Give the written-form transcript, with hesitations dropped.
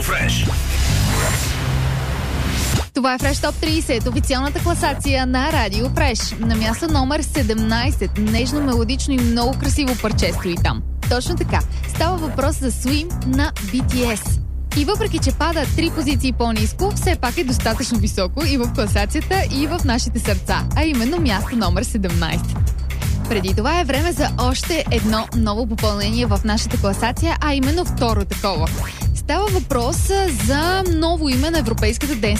Фреш. Това е Fresh Top 30, официалната класация на Радио Фреш. На място номер 17, нежно, мелодично и много красиво парче стои там. Точно така, става въпрос за Swim на BTS. И въпреки, че пада 3 позиции по-ниско, все пак е достатъчно високо и в класацията, и в нашите сърца, а именно място номер 17. Преди това е време за още едно ново попълнение в нашата класация, а именно второ такова. Става въпрос за ново име на Европейската